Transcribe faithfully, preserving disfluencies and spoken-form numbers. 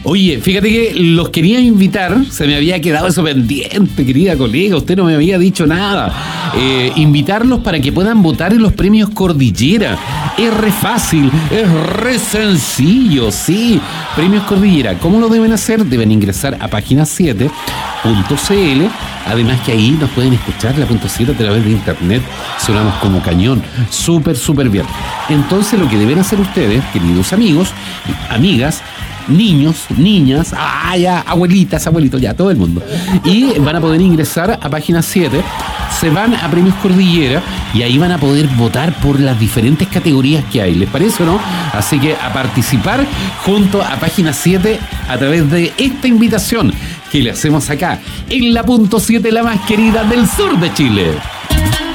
Oye, fíjate que los quería invitar, se me había quedado eso pendiente, querida colega, usted no me había dicho nada. Eh, invitarlos para que puedan votar en los premios Cordillera. Es re fácil, es re sencillo, sí. Premios Cordillera, ¿cómo lo deben hacer? Deben ingresar a página siete punto c l. Además que ahí nos pueden escuchar la punto siete a través de internet. Sonamos como cañón, súper, súper bien. Entonces lo que deben hacer ustedes, queridos amigos, amigas, niños, niñas, ah, ya, abuelitas, abuelitos, ya, todo el mundo. Y van a poder ingresar a página siete, se van a Premios Cordillera y ahí van a poder votar por las diferentes categorías que hay. ¿Les parece o no? Así que a participar junto a página siete a través de esta invitación que le hacemos acá, en la punto siete, la más querida del sur de Chile.